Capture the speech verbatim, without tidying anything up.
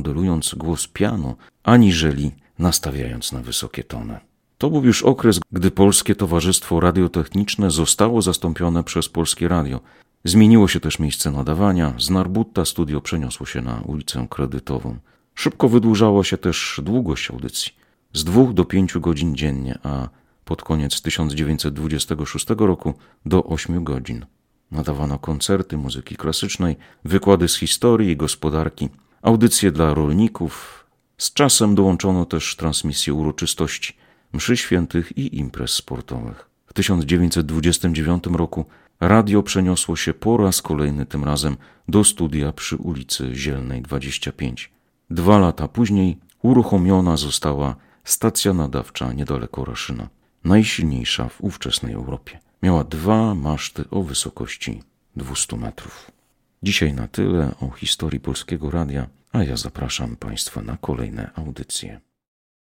modelując głos piano, aniżeli nastawiając na wysokie tony. To był już okres, gdy Polskie Towarzystwo Radiotechniczne zostało zastąpione przez Polskie Radio. Zmieniło się też miejsce nadawania, z Narbutta studio przeniosło się na ulicę Kredytową. Szybko wydłużała się też długość audycji, z dwóch do pięciu godzin dziennie, a pod koniec tysiąc dziewięćset dwudziestego szóstego roku do ośmiu godzin. Nadawano koncerty muzyki klasycznej, wykłady z historii i gospodarki, audycje dla rolników. Z czasem dołączono też transmisje uroczystości, mszy świętych i imprez sportowych. W tysiąc dziewięćset dwudziestym dziewiątym roku radio przeniosło się po raz kolejny tym razem do studia przy ulicy Zielnej dwadzieścia pięć. Dwa lata później uruchomiona została stacja nadawcza niedaleko Raszyna, najsilniejsza w ówczesnej Europie. Miała dwa maszty o wysokości dwustu metrów. Dzisiaj na tyle o historii Polskiego Radia, a ja zapraszam Państwa na kolejne audycje.